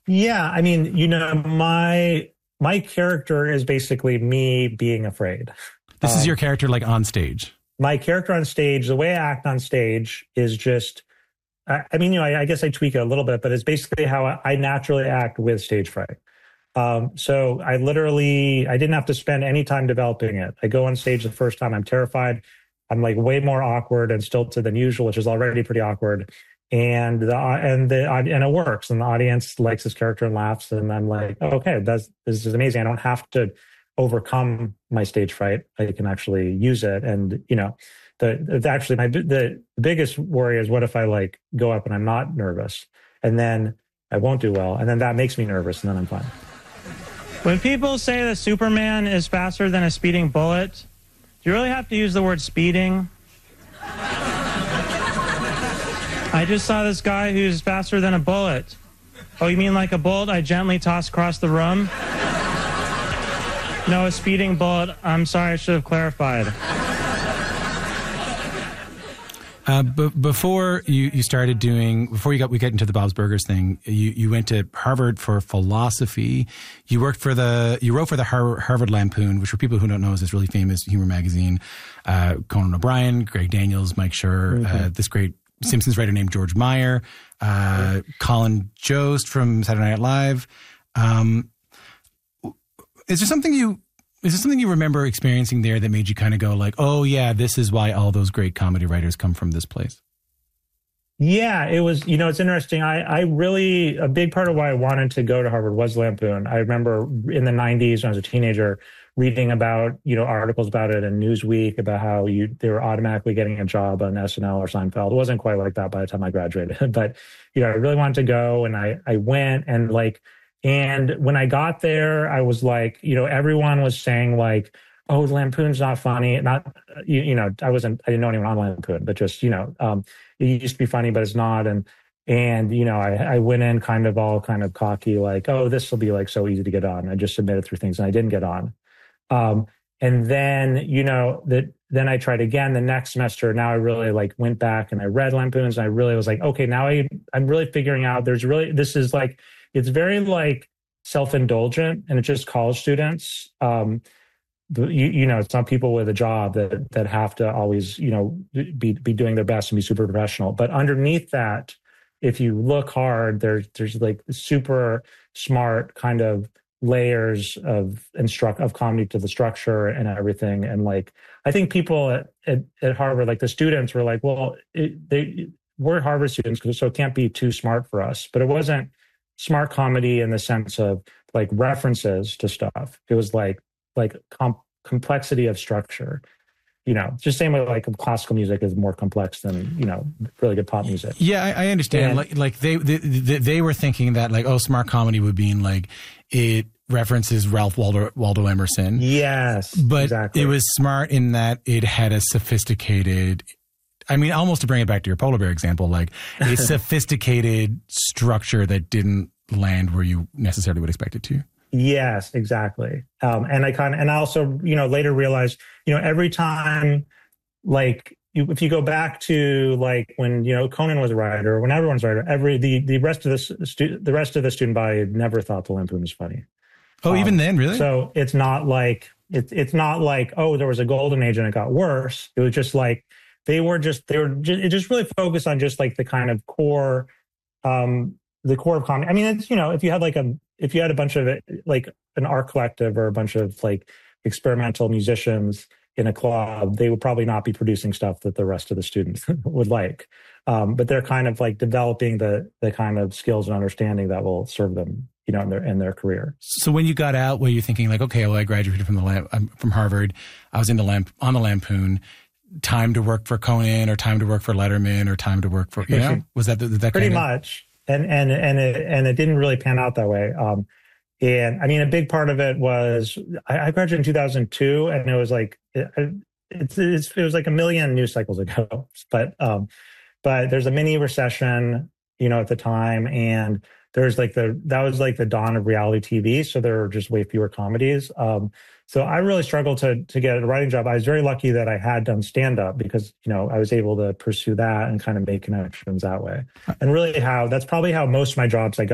Yeah, I mean, my character is basically me being afraid. This is your character like on stage. My character on stage, the way I act on stage is just, I mean, I guess I tweak it a little bit, but it's basically how I naturally act with stage fright. So I didn't have to spend any time developing it. I go on stage the first time, I'm terrified. I'm like way more awkward and stilted than usual, which is already pretty awkward. And it works, and the audience likes this character and laughs. And I'm like, oh, okay, this is amazing. I don't have to overcome my stage fright. I can actually use it. And the biggest worry is, what if I like go up and I'm not nervous, and then I won't do well, and then that makes me nervous, and then I'm fine. When people say that Superman is faster than a speeding bullet, do you really have to use the word speeding? I just saw this guy who's faster than a bullet. Oh, you mean like a bullet I gently toss across the room? No, a speeding bullet. I'm sorry, I should have clarified. Before we got into the Bob's Burgers thing, you went to Harvard for philosophy. You wrote for the Harvard Lampoon, which for people who don't know is this really famous humor magazine. Conan O'Brien, Greg Daniels, Mike Schur, this great Simpsons writer named George Meyer, Colin Jost from Saturday Night Live. Is there something you remember experiencing there that made you kind of go like, oh yeah, this is why all those great comedy writers come from this place? Yeah, it was, it's interesting. I really, a big part of why I wanted to go to Harvard was Lampoon. I remember in the 90s when I was a teenager reading about, articles about it in Newsweek about how they were automatically getting a job on SNL or Seinfeld. It wasn't quite like that by the time I graduated, but, I really wanted to go, and I went, and when I got there, I was like, everyone was saying like, oh, Lampoon's not funny. Not, I didn't know anyone on Lampoon, but just, it used to be funny, but it's not. And I went in kind of cocky, like, oh, this will be like so easy to get on. I just submitted through things and I didn't get on. And then, then I tried again the next semester. Now I really like went back and I read Lampoons, and I really was like, okay, now I'm really figuring out it's very like self-indulgent, and it's just college students. It's not people with a job that have to always, be doing their best and be super professional. But underneath that, if you look hard, there's like super smart kind of layers of comedy to the structure and everything. And like, I think people at Harvard, like the students were like, well, we're Harvard students, so it can't be too smart for us. But it wasn't smart comedy in the sense of like references to stuff. It was like complexity of structure. Just same way like classical music is more complex than, really good pop music. Yeah, I understand. And like they were thinking that like, oh, smart comedy would be in like it references Ralph Waldo Emerson. Yes, but exactly. It was smart in that it had a sophisticated, almost to bring it back to your polar bear example, like a sophisticated structure that didn't land where you necessarily would expect it to. Yes, exactly. And I also, later realized, every time, like, if you go back to like when, Conan was a writer, when everyone's a writer, the rest of the student body never thought the Lampoon was funny. Oh, even then, really? So it's not like, it's not like, oh, there was a golden age and it got worse. It was just like, it just really focused on just like the kind of core, the core of comedy. I mean, it's, if you had a bunch of like an art collective or a bunch of like experimental musicians in a club, they would probably not be producing stuff that the rest of the students would like. But they're kind of like developing the kind of skills and understanding that will serve them, in their career. So when you got out, were you thinking like, okay, well, I graduated from Harvard, I was on the Lampoon, time to work for Conan or time to work for Letterman or time to work for, was that pretty much? And it didn't really pan out that way. And I mean, a big part of it was I graduated in 2002, and it was like it was like a million news cycles ago. But there's a mini recession, at the time, and there's like that was like the dawn of reality TV. So there were just way fewer comedies. So I really struggled to get a writing job. I was very lucky that I had done stand-up because, I was able to pursue that and kind of make connections that way. And really that's probably how most of my jobs I got